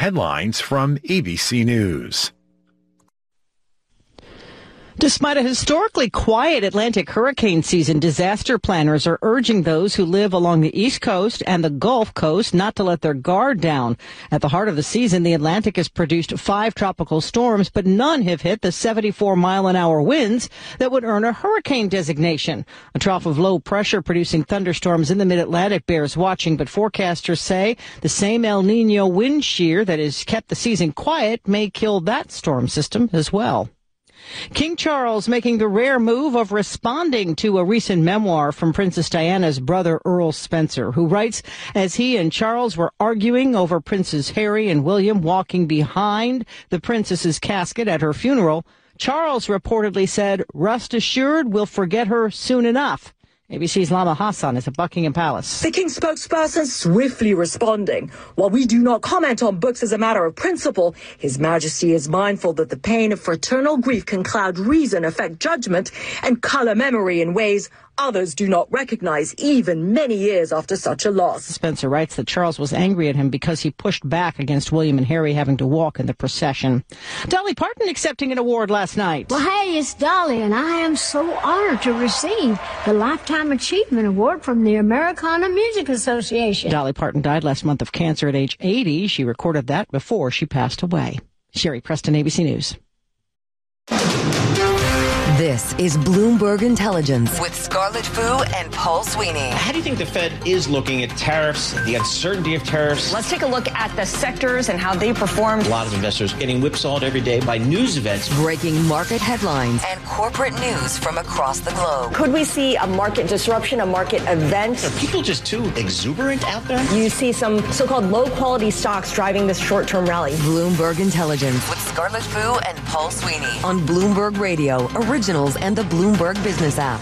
headlines from ABC News. Despite a historically quiet Atlantic hurricane season, disaster planners are urging those who live along the East Coast and the Gulf Coast not to let their guard down. At the heart of the season, the Atlantic has produced 5 tropical storms, but none have hit the 74-mile-an-hour winds that would earn a hurricane designation. A trough of low pressure producing thunderstorms in the mid-Atlantic bears watching, but forecasters say the same El Nino wind shear that has kept the season quiet may kill that storm system as well. King Charles making the rare move of responding to a recent memoir from Princess Diana's brother Earl Spencer, who writes, as he and Charles were arguing over Princes Harry and William walking behind the princess's casket at her funeral, Charles reportedly said, "Rest assured we'll forget her soon enough." ABC's Lama Hassan is at Buckingham Palace. The King's spokesperson swiftly responding. While we do not comment on books as a matter of principle, His Majesty is mindful that the pain of fraternal grief can cloud reason, affect judgment, and color memory in ways others do not recognize even many years after such a loss. Spencer writes that Charles was angry at him because he pushed back against William and Harry having to walk in the procession. Dolly Parton accepting an award last night. Well, hey, it's Dolly, and I am so honored to receive the Lifetime Achievement Award from the Americana Music Association. Dolly Parton died last month of cancer at age 80. She recorded that before she passed away. Sherry Preston, ABC News. This is Bloomberg Intelligence with Scarlett Fu and Paul Sweeney. How do you think the Fed is looking at tariffs, the uncertainty of tariffs? Let's take a look at the sectors and how they performed. A lot of investors getting whipsawed every day by news events. Breaking market headlines and corporate news from across the globe. Could we see a market disruption, a market event? Are people just too exuberant out there? You see some so-called low-quality stocks driving this short-term rally. Bloomberg Intelligence with Scarlett Fu and Paul Sweeney on Bloomberg Radio, Originals, and the Bloomberg Business app.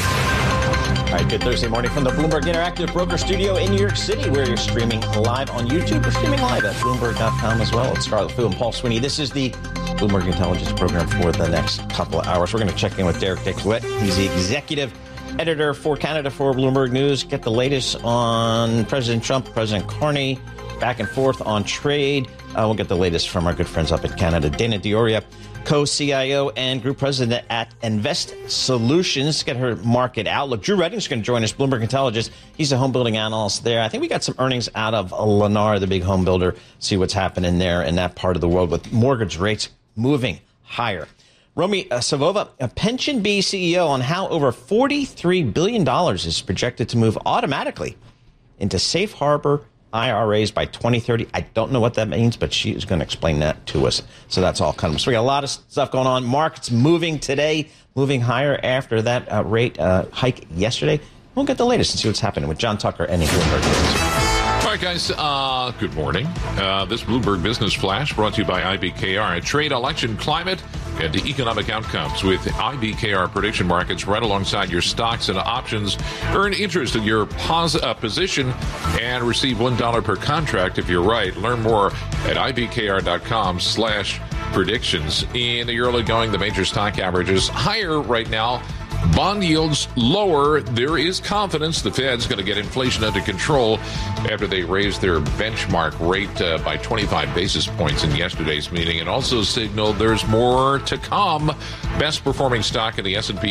All right, good Thursday morning from the Bloomberg Interactive Broker Studio in New York City, where you're streaming live on YouTube. We're streaming live at Bloomberg.com as well. It's Scarlett Fu and Paul Sweeney. This is the Bloomberg Intelligence program for the next couple of hours. We're going to check in with Derek Decollette. He's the executive editor for Canada for Bloomberg News. Get the latest on President Trump, President Carney, back and forth on trade. We'll get the latest from our good friends up in Canada. Dana Dioria, co-CIO and group president at Invest Solutions. Get her market outlook. Drew Redding's going to join us, Bloomberg Intelligence. He's a home building analyst there. I think we got some earnings out of Lennar, the big home builder. See what's happening there in that part of the world with mortgage rates moving higher. Romy Savova, a PensionBee CEO, on how over $43 billion is projected to move automatically into safe harbor IRAs by 2030. I don't know what that means, but she's going to explain that to us. So that's all coming. So we got a lot of stuff going on. Markets moving today, moving higher after that rate hike yesterday. We'll get the latest and see what's happening with John Tucker and Bloomberg News. All right, guys, good morning. This Bloomberg Business Flash brought to you by IBKR. Trade, election, climate, and economic outcomes with IBKR prediction markets right alongside your stocks and options. Earn interest in your position and receive $1 per contract if you're right. Learn more at ibkr.com/predictions. In the early going, the major stock averages higher right now. Bond yields lower. There is confidence the Fed's going to get inflation under control after they raised their benchmark rate by 25 basis points in yesterday's meeting, and also signaled there's more to come. Best performing stock in the S&P